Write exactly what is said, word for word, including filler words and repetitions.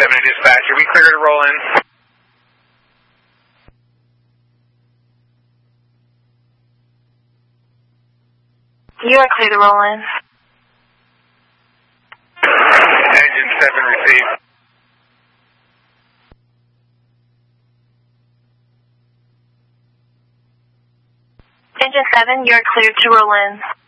seven to dispatch. Are we clear to roll in? You are clear to roll in. Engine seven received. Engine seven, you are cleared to roll in.